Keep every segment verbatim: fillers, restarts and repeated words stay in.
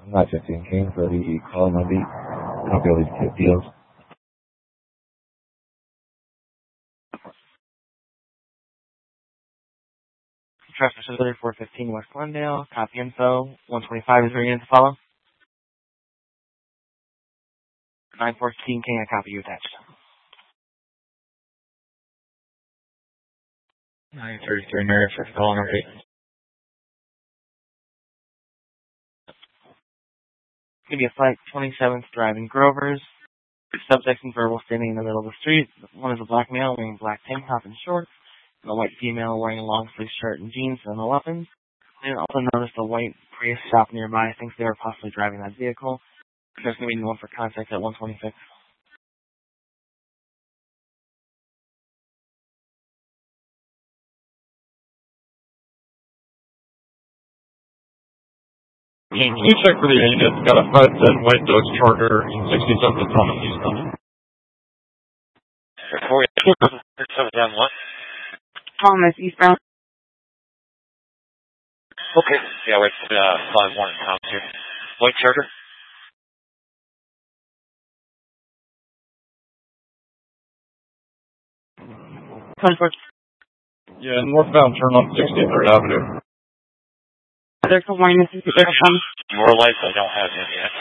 nine fifteen King for the call my beat. Copy all these tip deals. Traffic Facility four fifteen West Glendale. Copy info. one twenty-five is your unit to follow. nine fourteen King, I copy you attached. nine thirty-three Mary for calling number eight. Give you a flight twenty-seventh driving Grovers. Subjects and verbal standing in the middle of the street. One is a black male wearing black tank top and shorts, and a white female wearing a long sleeve shirt and jeans and no weapons. And also noticed a white Prius shop nearby. I think they were possibly driving that vehicle. There's going to be no one for contact at one twenty-six. Can you check for the unit? It's got a five ten White Dodge Charger in sixty-seven Thomas Eastbound. four seven seven what? Thomas Eastbound. Okay. Yeah, wait, uh, five one in Thomas here. White Charger? twenty-four. Yeah, northbound turn on sixty-third Avenue. There's a warning. This is the More lights, I don't have him yet.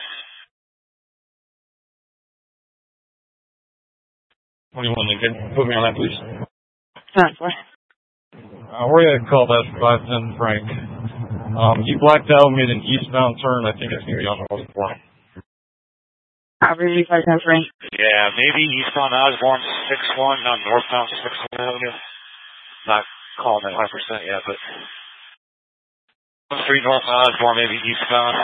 twenty-one Lincoln. Put me on that, please. twenty-four. Uh, we're going to call that five ten Frank. Um, he blacked out, made an eastbound turn. I think it's going to be on Osborne. Probably five ten Frank. Yeah, maybe eastbound Osborne six one, not northbound six one Avenue. Not calling that one hundred percent yet, but Street North Osborne, maybe eastbound.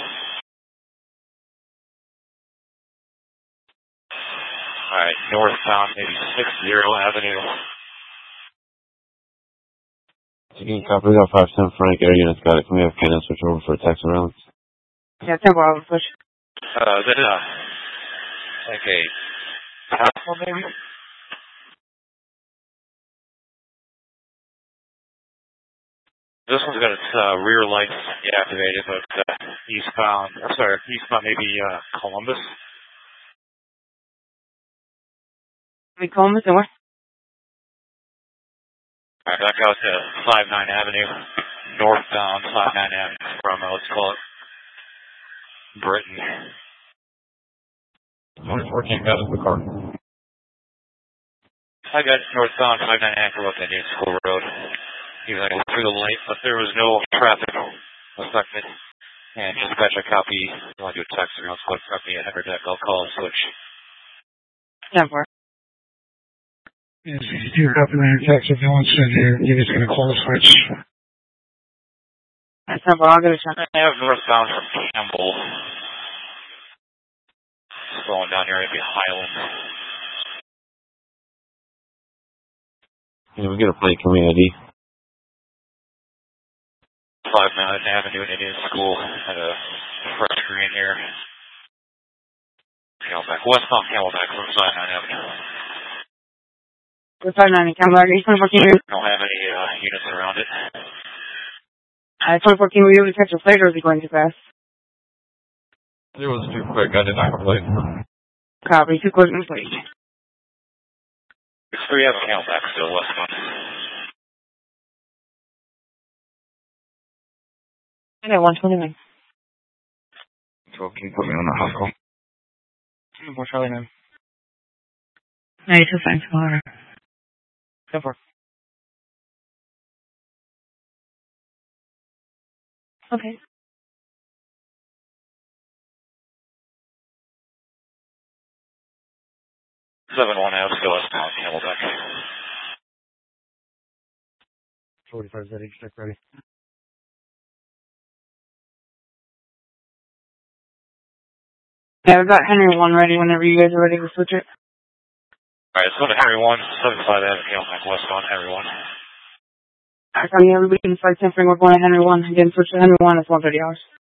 Alright, northbound, maybe six zero Avenue. Taking copy, we got five ten Frank, air units got it. Can we have Canon switch over for taxi rounds? Yeah, tempo, I'll push. Uh, is it, uh, like a Tesla maybe? This one's got its uh, rear lights deactivated, but uh, eastbound, or sorry, eastbound maybe uh, Columbus. We Columbus or what? Alright, back out to five nine Avenue, northbound five nine Avenue from, uh, let's call it Britain. twenty-four King, that is the car. I got northbound five nine Avenue up Indian School Road. Even though I looked through the light, but there was no traffic affected. And just batch a copy. You want to do a text around, so copy a header deck, I'll call a switch. Tempo. Yes, you do copy my text if no one said here. You're just going to call a switch. That's tempo, I'll give it a shot. I have northbound from Campbell. Slowing down here, maybe Highland. Yeah, we get a plate community. five nine Avenue, Indian School, at a fresh green here. Camelback, westbound Camelback from five nine Avenue. We're five nine Camelback, eight twenty-four King. Don't have any uh, units around it. Uh, twenty-four King, were you able to catch a plate or is he going too fast? It was too quick. I did not complete. Copy, too quick and plate. So we have a Camelback still westbound. I got one twenty-nine. twelve King, put me on the house call. Four Charlie nine. ninety-two thanks, alright. Go for it. Okay. seven one Ave, still westbound Camelback. forty-five Z H, check ready. Yeah, I've got Henry one ready whenever you guys are ready to switch it. Alright, let's go to Henry one, seventy-five Ave, Camelback, westbound Henry one. Alright, I'm everybody in five ten Frank, we're going to Henry one. Again, switch to Henry one, it's one thirty hours.